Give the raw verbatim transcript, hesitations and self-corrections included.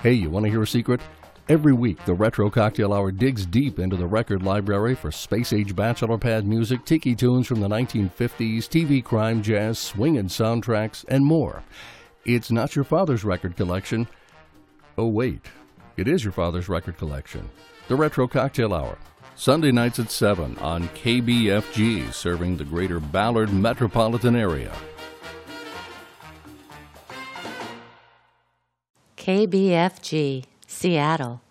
Hey, you want to hear a secret? Every week, the Retro Cocktail Hour digs deep into the record library for space-age bachelor pad music, tiki tunes from the nineteen fifties, T V crime, jazz, swing and soundtracks, and more. It's not your father's record collection. Oh, wait. It is your father's record collection. The Retro Cocktail Hour. Sunday nights at seven on K B F G, serving the greater Ballard metropolitan area. K B F G, Seattle.